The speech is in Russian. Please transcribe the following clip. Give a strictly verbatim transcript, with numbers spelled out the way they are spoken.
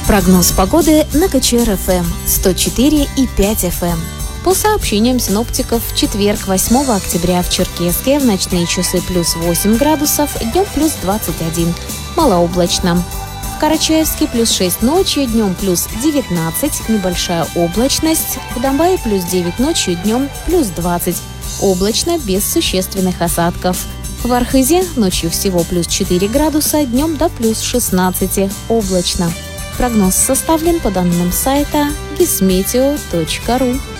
Прогноз погоды на КЧР-ФМ сто четыре и пять эф эм. По сообщениям синоптиков, в четверг, восьмого октября, в Черкесске в ночные часы плюс восемь градусов, днем плюс двадцать один, малооблачно. В Карачаевске плюс шесть ночью, днем плюс девятнадцать, небольшая облачность. В Домбае плюс девять ночью, днем плюс двадцать, облачно, без существенных осадков. В Архызе ночью всего плюс четыре градуса, днем до плюс шестнадцать, облачно. Прогноз составлен по данным сайта гисметео точка ру.